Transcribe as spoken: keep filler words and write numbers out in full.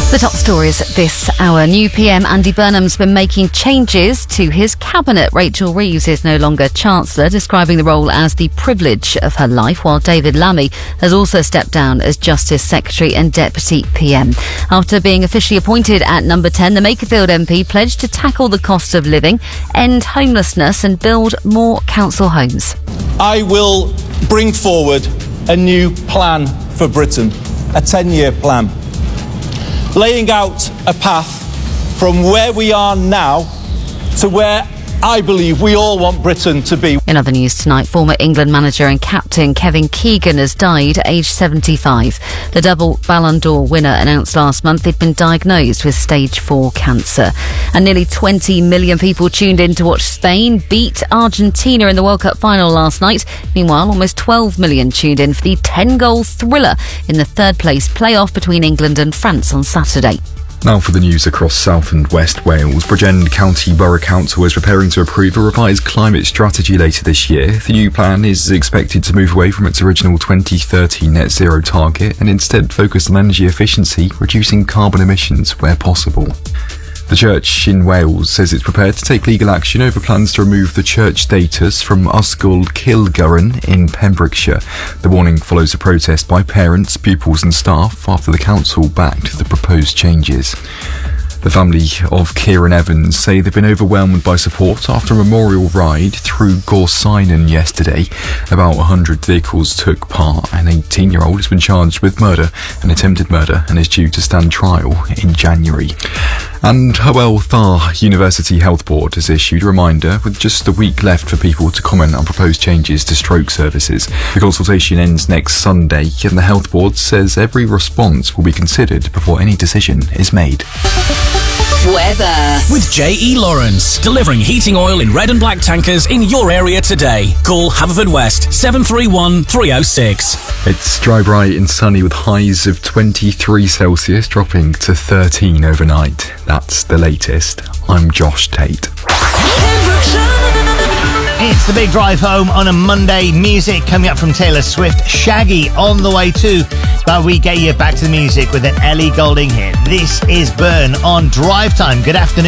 The top stories this hour. New P M Andy Burnham's been making changes to his cabinet. Rachel Reeves is no longer Chancellor, describing the role as the privilege of her life, while David Lammy has also stepped down as Justice Secretary and Deputy P M. After being officially appointed at number ten, the Makerfield M P pledged to tackle the cost of living, end homelessness and build more council homes. I will bring forward a new plan for Britain, a ten-year plan, laying out a path from where we are now to where I believe we all want Britain to be. In other news tonight, former England manager and captain Kevin Keegan has died at age seventy-five. The double Ballon d'Or winner announced last month he'd been diagnosed with stage four cancer. And nearly twenty million people tuned in to watch Spain beat Argentina in the World Cup final last night. Meanwhile, almost twelve million tuned in for the ten-goal thriller in the third-place playoff between England and France on Saturday. Now for the news across South and West Wales. Bridgend County Borough Council is preparing to approve a revised climate strategy later this year. The new plan is expected to move away from its original twenty thirty net zero target and instead focus on energy efficiency, reducing carbon emissions where possible. The church in Wales says it's prepared to take legal action over plans to remove the church status from Ysgol Cilgwran in Pembrokeshire. The warning follows a protest by parents, pupils and staff after the council backed the proposed changes. The family of Kieran Evans say they've been overwhelmed by support after a memorial ride through Gorsinan yesterday. About one hundred vehicles took part. An eighteen-year-old has been charged with murder and attempted murder and is due to stand trial in January. And Hywel Dda University Health Board has issued a reminder with just a week left for people to comment on proposed changes to stroke services. The consultation ends next Sunday, and the Health Board says every response will be considered before any decision is made. Weather. With J E Lawrence, delivering heating oil in red and black tankers in your area today. Call Haverfordwest seven three one, three oh six. It's dry, bright and sunny with highs of twenty-three Celsius, dropping to thirteen overnight. That's the latest. I'm Josh Tate. It's the big drive home on a Monday. Music coming up from Taylor Swift. Shaggy on the way too. But we get you back to the music with an Ellie Goulding hit. This is Burn on Drive Time. Good afternoon.